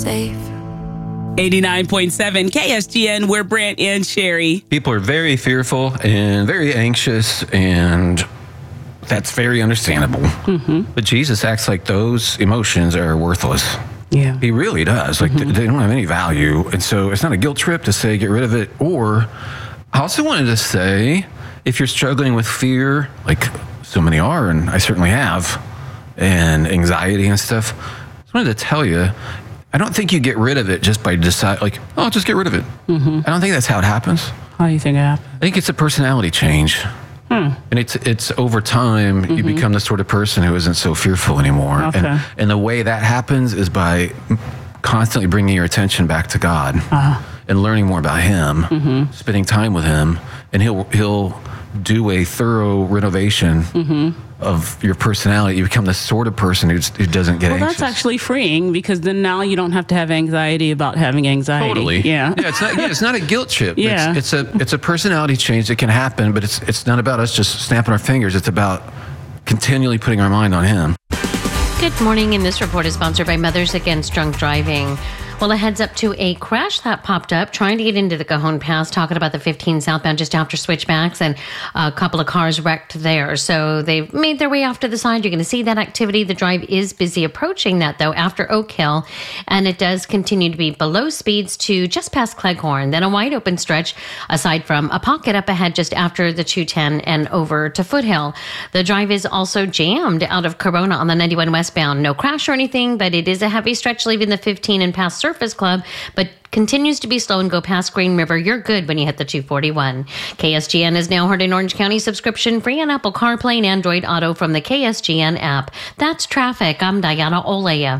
safe. 89.7 KSGN, we're Brant and Sherry. People are very fearful and very anxious, and that's very understandable. Mm-hmm. But Jesus acts like those emotions are worthless. Yeah. He really does. Like, they don't have any value. And so it's not a guilt trip to say, get rid of it. Or I also wanted to say, if you're struggling with fear, like so many are, and I certainly have, and anxiety and stuff, I just wanted to tell you, I don't think you get rid of it just by deciding, like, oh, just get rid of it. Mm-hmm. I don't think that's how it happens. How do you think it happens? I think it's a personality change. And it's over time, you become the sort of person who isn't so fearful anymore. Okay. And the way that happens is by constantly bringing your attention back to God and learning more about Him, spending time with Him, and He'll do a thorough renovation of your personality. You become the sort of person who doesn't get anxious. Well, that's actually freeing, because then now you don't have to have anxiety about having anxiety. Totally. Yeah. It's not a guilt trip. Yeah. It's a personality change that can happen, but it's not about us just snapping our fingers. It's about continually putting our mind on Him. Good morning, and this report is sponsored by Mothers Against Drunk Driving. Well, a heads up to a crash that popped up trying to get into the Cajon Pass, talking about the 15 southbound just after switchbacks, and a couple of cars wrecked there. So they've made their way off to the side. You're going to see that activity. The drive is busy approaching that, though, after Oak Hill, and it does continue to be below speeds to just past Cleghorn. Then a wide open stretch aside from a pocket up ahead just after the 210 and over to Foothill. The drive is also jammed out of Corona on the 91 westbound. No crash or anything, but it is a heavy stretch leaving the 15 and past Surface Club, but continues to be slow and go past Green River. You're good when you hit the 241. KSGN is now heard in Orange County, subscription free on Apple CarPlay and Android Auto from the KSGN app. That's traffic. I'm Diana Olea.